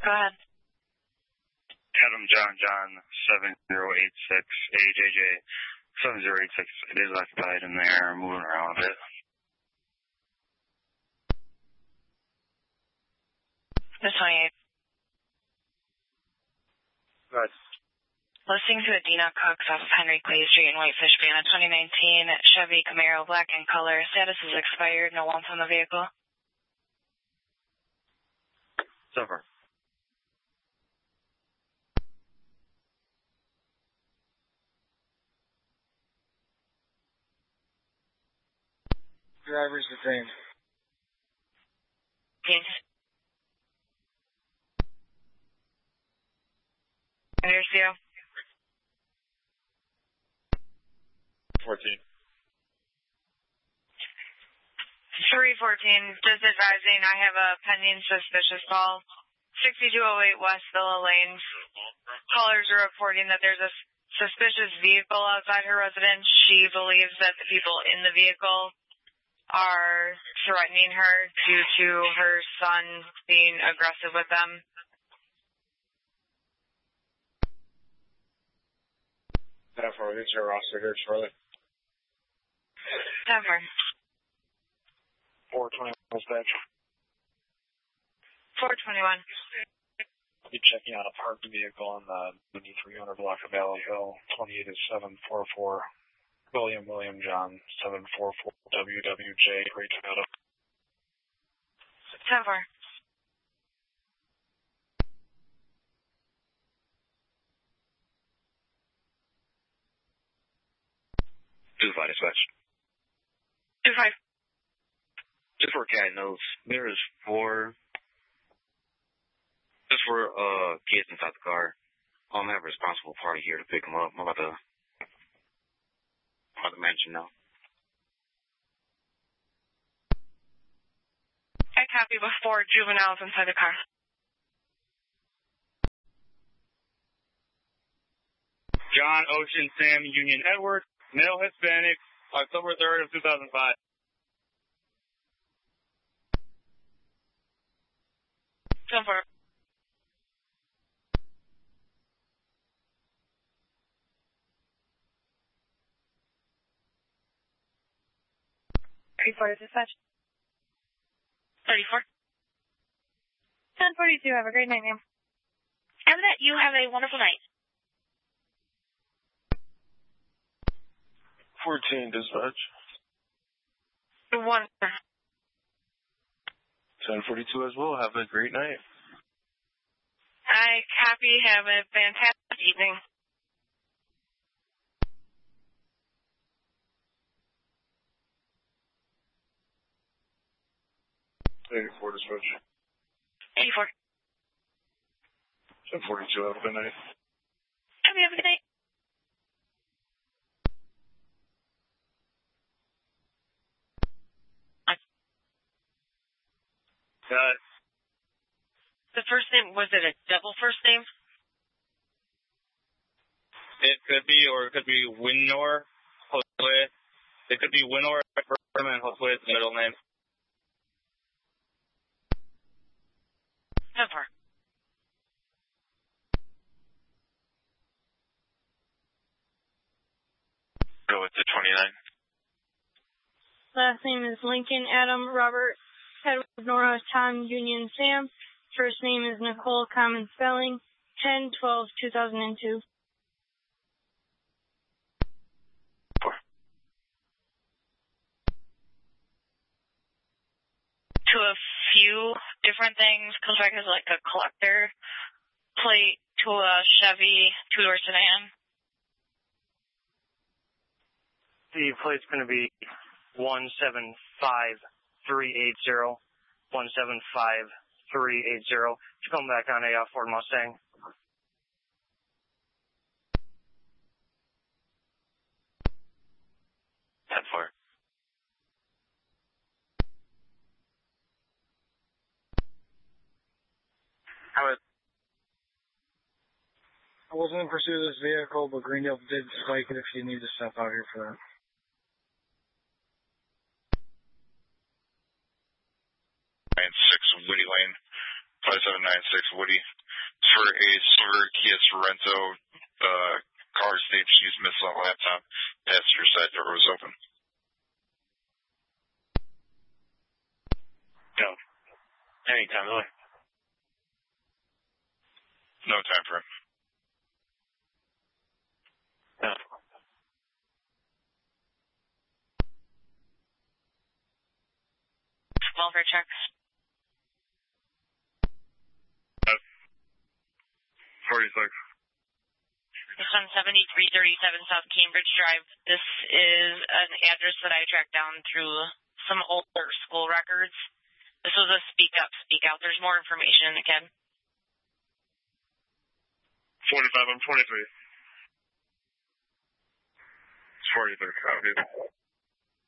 Go ahead. Adam John 7086 AJJ 7086. It is occupied in there, moving around a bit. The 28th. Good. Listening to Adina Cooks off of Henry Clay Street in Whitefish Bay on a 2019 Chevy Camaro, black in color. Status is expired. No one from the vehicle. Suffer. Driver's the same. Yes. Here's you. 14. 314, just advising I have a pending suspicious call. 6208 West Villa Lane. Callers are reporting that there's a suspicious vehicle outside her residence. She believes that the people in the vehicle are threatening her due to her son being aggressive with them. Therefore, it's your roster here shortly. Denver. 421 dispatch. 421. I'll be checking out a parked vehicle on the 300 block of Valley Hill. 28 is 744. William John 744 WWJ. Great Toyota. Denver. Dispatch. 25. Just for cat knows, there's four kids inside the car. I have a responsible party here to pick them up. I'm about to mention now. I copy with 4 juveniles inside the car. John Ocean Sam Union Edward, male Hispanic, October 3rd of 2005. Denver. Dispatch. 34. 1042. Have a great night, ma'am. And that you have a wonderful night. 14 dispatch. 1. 1042 as well. Have a great night. I copy. Have a fantastic evening. Eighty-four dispatch. 84. 1042. Have a good night. Have a good night. The first name, was it a double first name? It could be, or it could be Winor Josue. It could be Winor and Josue is the middle name. Denver. Go with the 29. Last name is Lincoln Adam Robert Edward Nora Tom Union Sam. First name is Nicole, common spelling. 10/12/2002. To a few different things. Comes back as like a collector plate to a Chevy two-door sedan. The plate's going to be 175380. 175380. It's coming back on a Ford Mustang. That's far. I wasn't in pursuit of this vehicle, but Greendale did spike it if you need to step out here for that. And 6 Woody Lane, 5796 Woody. For a silver Kia Sorento, car states used missile on laptop. Passenger side door was open. No. Anytime, really. No time frame. No. Welfare check. 46. It's on 7337 South Cambridge Drive. This is an address that I tracked down through some older school records. This was a speak up, speak out. There's more information in it, Ken. 45, I'm 23. It's 43, copy.